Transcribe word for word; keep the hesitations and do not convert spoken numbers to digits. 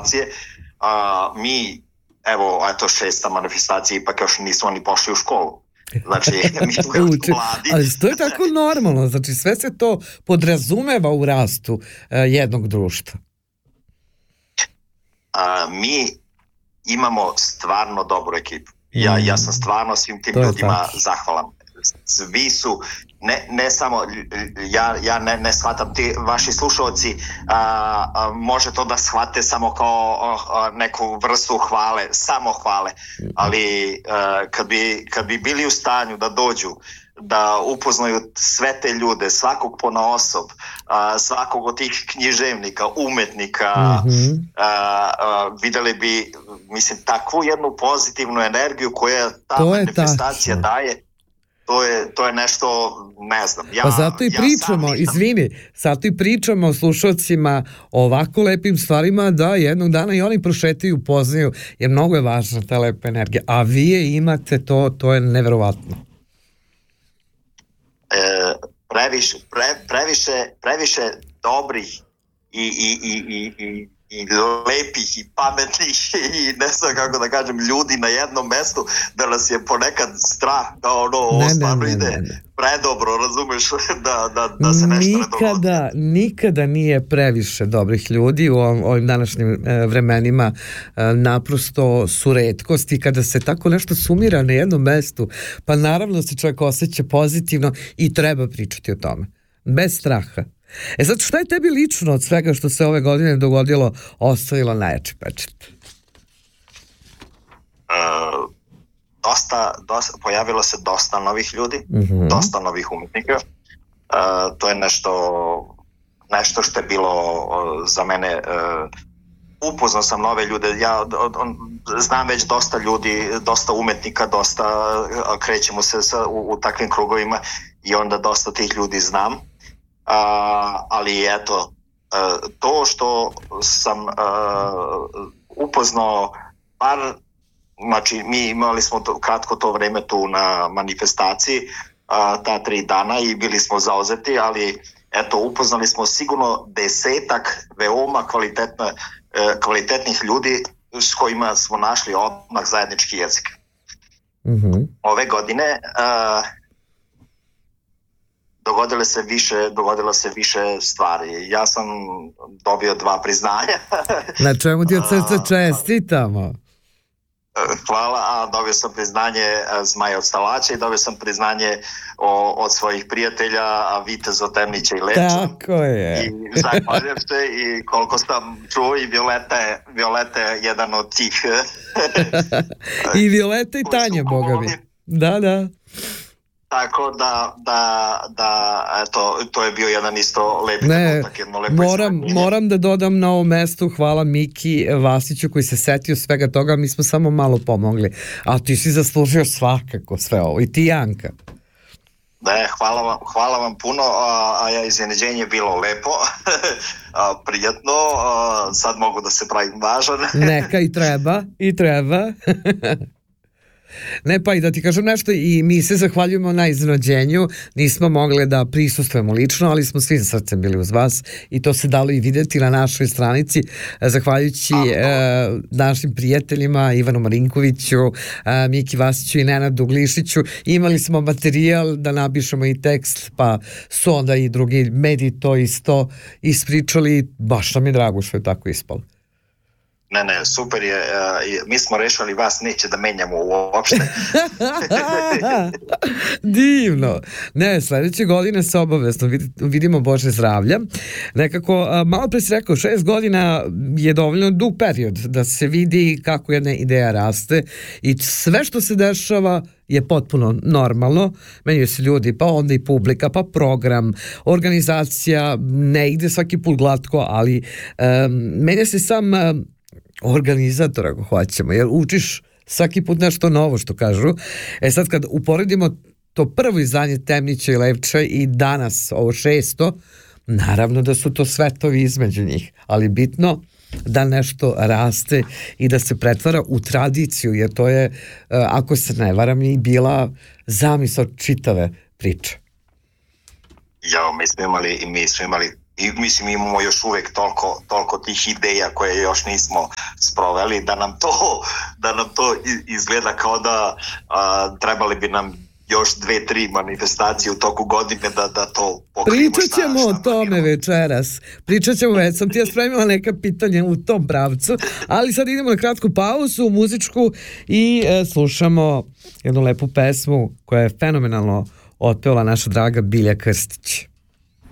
manifestacije. A, mi, evo, eto šesta manifestacija, ipak još nismo ni pošli u školu. Znači, mi smo još mladi. Ali to je tako normalno, znači sve se to podrazumeva u rastu uh, jednog društva. A, mi imamo stvarno dobru ekipu. Ja, ja sam stvarno svim tim ljudima zahvalan. Svi su, ne, ne samo, ja, ja ne, ne shvatam, ti vaši slušalci a, a, može to da shvate samo kao a, neku vrstu hvale, samo hvale, ali a, kad, bi, kad bi bili u stanju da dođu, da upoznaju sve te ljude, svakog ponaosob, a, svakog od tih književnika, umetnika, mm-hmm. a, a, videli bi, mislim, takvu jednu pozitivnu energiju koja ta manifestacija daje. To je, to je nešto, ne znam. Ja, pa zato i ja pričamo, izvini, zato i pričamo slušalcima o ovako lepim stvarima da jednog dana i oni prošetaju, poznaju, jer mnogo je važna ta lepa energija. A vi je imate, to, to je neverovatno. E, previše, pre, previše, previše dobrih i, i, i, i, i i lepih i pametnih i ne znam kako da kažem ljudi na jednom mestu da nas je ponekad strah da ono ovo stvarno ide predobro, razumeš, da, da, da se nešto nikada, ne dogodi. Nikada nije previše dobrih ljudi u ovim, ovim današnjim e, vremenima, e, naprosto su retkosti kada se tako nešto sumira na jednom mestu, pa naravno se čovjek osjeća pozitivno i treba pričati o tome, bez straha. E sad, šta je tebi lično od svega što se ove godine dogodilo ostavilo najjači pečat? Uh, dosta, dosta, pojavilo se dosta novih ljudi, mm-hmm. dosta novih umetnika. Uh, to je nešto, nešto što je bilo uh, za mene, uh, upoznao sam nove ljude, ja on, znam već dosta ljudi, dosta umetnika, dosta uh, krećemo se sa, u, u takvim krugovima i onda dosta tih ljudi znam. Uh, ali eto, uh, to što sam uh, upoznao par, znači mi imali smo to, kratko to vreme tu na manifestaciji, uh, ta tri dana i bili smo zauzeti, ali eto, upoznali smo sigurno desetak veoma kvalitetna, uh, kvalitetnih ljudi s kojima smo našli odmah zajednički jezik. Mm-hmm. Ove godine uh, dogodilo se više, dogodilo se više stvari. Ja sam dobio dva priznanja. Na čemu ti od srca čestitamo? Hvala, a dobio sam priznanje Zmaja od Stalaća i dobio sam priznanje o, od svojih prijatelja, a Vitez od Temnića i Leča. Tako je. I zahvaljujem se i koliko sam čuo i Violeta je, Violeta je jedan od tih. I Violeta i Tanja, boga mi. Da, da. Tako da, da, da, eto, to je bio jedan isto lepi trenutak, jedno lepo moram, moram da dodam na ovom mestu, hvala Miki Vasiću koji se setio svega toga, mi smo samo malo pomogli, a ti si zaslužio svakako sve ovo, i ti Janka. Ne, hvala vam, hvala vam puno, a, a ja iznenađenje je bilo lepo, a, prijatno, a, sad mogu da se pravim važan. Neka i treba, i treba. Ne, pa i da ti kažem nešto, i mi se zahvaljujemo na iznenađenju, nismo mogli da prisustujemo lično, ali smo svim srcem bili uz vas i to se dalo i vidjeti na našoj stranici, zahvaljujući e, našim prijateljima Ivanu Marinkoviću, e, Miki Vasiću i Nenadu Glišiću. Imali smo materijal da napišemo i tekst, pa su onda i drugi mediji to isto ispričali, baš nam je drago što je tako ispalo. Ne, ne, super je, uh, mi smo rešili, vas neće da menjamo uopšte. Divno. Ne, sledeće godine se obavezno vidimo Bože zdravlja. Nekako, malo pre si rekao, šest godina je dovoljno dug period da se vidi kako jedna ideja raste i sve što se dešava je potpuno normalno, menjaju se ljudi, pa onda i publika, pa program, organizacija, ne ide svaki put glatko, ali um, menja se sam um, organizator, ako hoćemo, jer učiš svaki put nešto novo, što kažu. E sad kad uporedimo to prvo izdanje Temnića i Levča i danas ovo šesto, naravno da su to svetovi između njih, ali bitno da nešto raste i da se pretvara u tradiciju, jer to je, ako se ne varam, i bila zamisao čitave priče. Ja, mi smo imali, mi smo imali i mislim imamo još uvijek toliko, toliko tih ideja koje još nismo sproveli da nam to, da nam to izgleda kao da a, trebali bi nam još dve, tri manifestacije u toku godine da, da to pokrijemo. Pričat ćemo o tome večeras. Pričat ćemo, već sam ti ja spremila neka pitanja u tom pravcu, ali sad idemo na kratku pauzu muzičku i e, slušamo jednu lepu pesmu koja je fenomenalno otpevala naša draga Bilja Krstić.